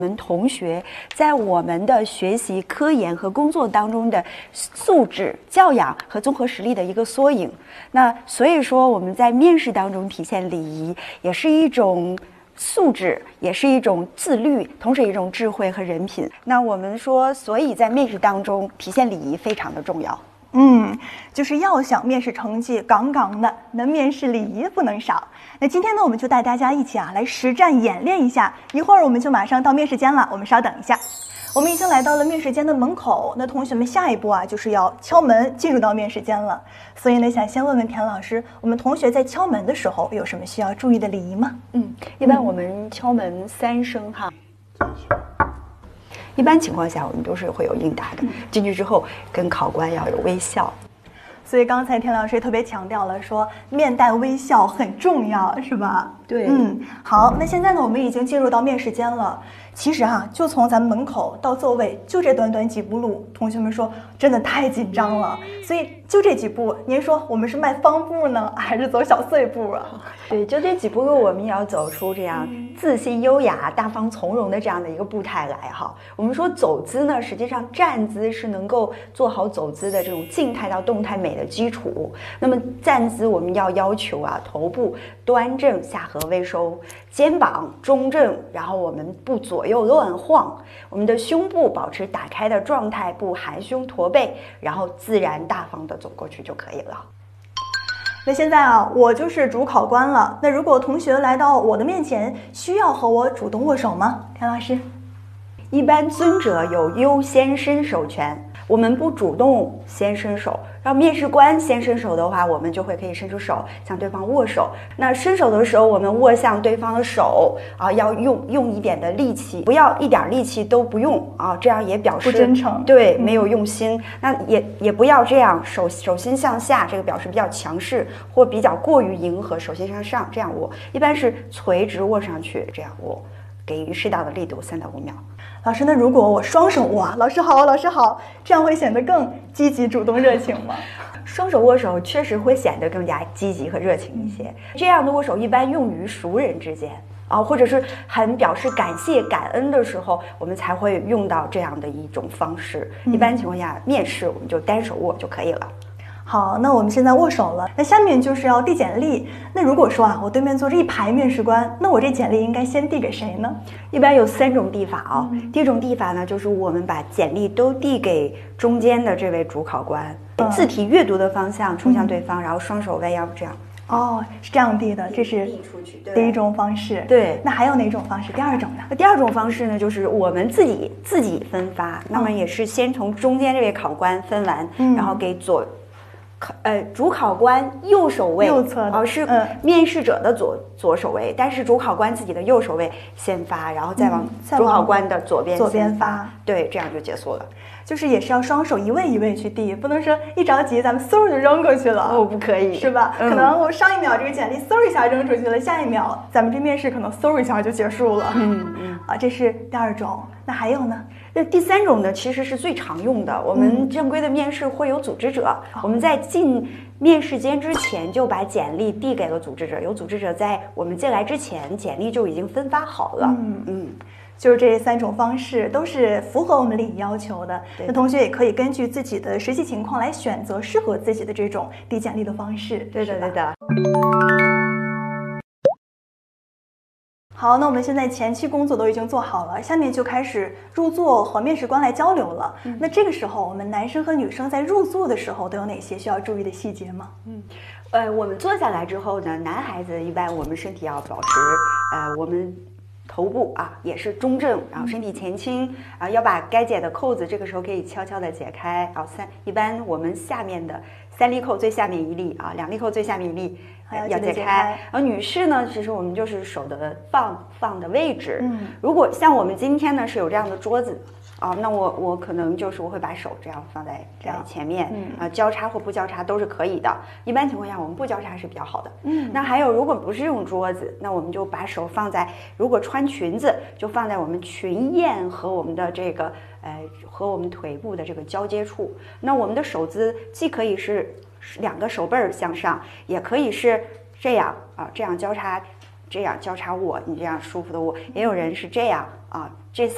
我们同学在我们的学习、科研和工作当中的素质、教养和综合实力的一个缩影。那所以说，我们在面试当中体现礼仪，也是一种素质，也是一种自律，同时一种智慧和人品。那我们说，所以在面试当中体现礼仪非常的重要。 就是要想面试成绩杠杠的，那面试礼仪不能少。那今天呢，我们就带大家一起来实战演练一下。一会儿我们就马上到面试间了，我们稍等一下。我们已经来到了面试间的门口，那同学们下一步就是要敲门进入到面试间了。所以呢，想先问问田老师，我们同学在敲门的时候有什么需要注意的礼仪吗？ 一般我们敲门3声哈。一般情况下，我们都是会有应答的。进去之后，跟考官要有微笑。 所以刚才田老师也特别强调了，说面带微笑很重要，是吧？ 对。 好，那现在呢，我们已经进入到面试间了。其实就从咱们门口到座位，就这短短几步路，同学们说真的太紧张了。所以就这几步，您说我们是迈方步呢，还是走小碎步啊？ 对，就这几步路，我们也要走出这样自信、优雅、大方、从容的这样的一个步态来哈。我们说走姿呢，实际上站姿是能够做好走姿的这种静态到动态美的基础。那么站姿我们要求头部端正，下颌微收，肩膀中正，然后我们不左右乱晃，我们的胸部保持打开的状态，不含胸驼背，然后自然大方的走过去就可以了。 那现在我就是主考官了。那如果同学来到我的面前，需要和我主动握手吗？田老师， 一般尊者有优先伸手权，我们不主动先伸手，让面试官先伸手的话，我们就可以伸出手向对方握手。那伸手的时候，我们握向对方的手要用一点的力气，不要一点力气都不用这样也表示不真诚， 对，没有用心。那也不要这样手心向下，这个表示比较强势或比较过于迎合，手心向上这样握，一般是垂直握上去，这样握，给予适当的力度，3到5秒。 老师，那如果我双手握，老师好，老师好，这样会显得更积极、主动、热情吗？ 双手握手确实会显得更加积极和热情一些。这样的握手一般用于熟人之间或者是很表示感谢、感恩的时候，我们才会用到这样的一种方式。一般情况下，面试我们就单手握就可以了。 好，那我们现在握手了，那下面就是要递简历。那如果说我对面坐着一排面试官，那我这简历应该先递给谁呢？ 一般有3种递法第一种递法呢，就是我们把简历都递给中间的这位主考官，字体阅读的方向冲向对方，然后双手弯腰这样。 是这样递的，这是第一种方式。 对， 那还有哪种方式？第二种呢？ 第二种方式呢，就是我们自己分发，那么也是先从中间这位考官分完，然后给主考官右手位右侧的是面试者的左手位，但是主考官自己的右手位先发，然后再往主考官的左边发，对，这样就结束了。 就是也是要双手一位一位去递，不能说一着急咱们嗖就扔过去了不可以， 是吧？可能我上一秒这个简历嗖一下扔出去了，下一秒咱们这面试可能嗖一下就结束了。这是第二种。那还有呢？ 那第3种呢，其实是最常用的。我们正规的面试会有组织者，我们在进面试间之前就把简历递给了组织者，有组织者在我们进来之前，简历就已经分发好了。 就是这3种方式都是符合我们礼仪要求的。那同学也可以根据自己的实际情况来选择适合自己的这种递简历的方式。 对的。 好，那我们现在前期工作都已经做好了，下面就开始入座和面试官来交流了。那这个时候，我们男生和女生在入座的时候都有哪些需要注意的细节吗？ 我们坐下来之后呢，男孩子一般我们身体要保持我们头部也是中正，然后身体前倾要把该解的扣子这个时候可以悄悄的解开一般我们下面的3粒扣最下面1粒2粒扣最下面1粒要解开。而女士呢，其实我们就是手的放的位置。如果像我们今天呢是有这样的桌子那我可能就是我会把手这样放在前面交叉或不交叉都是可以的。一般情况下我们不交叉是比较好的。那还有如果不是用桌子，那我们就把手放在，如果穿裙子就放在我们裙燕和我们的这个和我们腿部的这个交接处。那我们的手姿既可以是2个手背向上，也可以是这样这样交叉握，你这样舒服的握，也有人是这样这